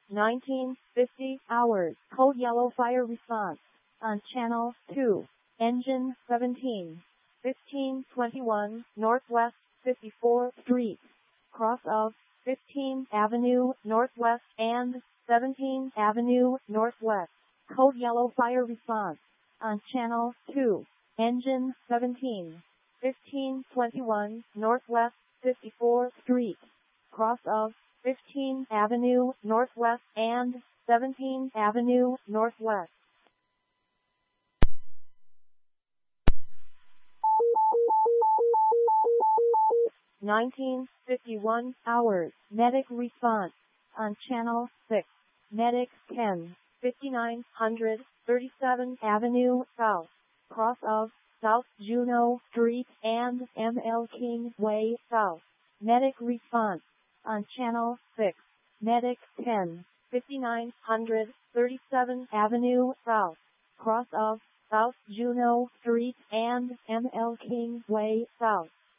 1950 hours. Code yellow fire response on channel 2. Engine 17. 1521 Northwest 54th Street. Cross of 15th Avenue Northwest and 17th Avenue Northwest. Code yellow fire response on channel 2. Engine 17. 1521 Northwest 54th Street. Cross of 15th Avenue Northwest and 17th Avenue Northwest. (1951 hours). Medic response on channel 6. Medic 10. 5900 37th Avenue South. Cross of South Juno Street and ML King Way South. Medic response on channel 6. Medic 10. 5900 37th Avenue South. Cross of South Juno Street and ML King Way South.